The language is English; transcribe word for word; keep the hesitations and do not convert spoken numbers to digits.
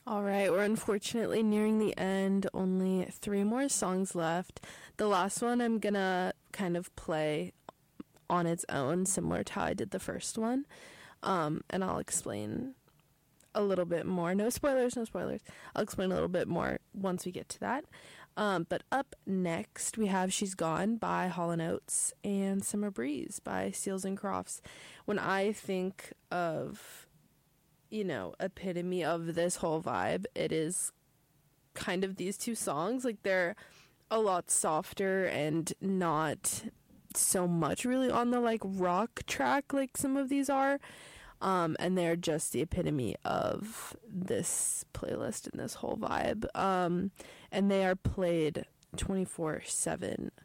All right, we're unfortunately nearing the end. Only three more songs left. The last one I'm gonna kind of play on its own, similar to how I did the first one. Um, and I'll explain a little bit more. No spoilers, no spoilers. I'll explain a little bit more once we get to that. Um, but up next, we have She's Gone by Hall and Oates and Summer Breeze by Seals and Crofts. When I think of, you know, epitome of this whole vibe, it is kind of these two songs. Like, they're a lot softer and not so much really on the, like, rock track like some of these are. Um, and they're just the epitome of this playlist and this whole vibe. Um, and they are played twenty-four seven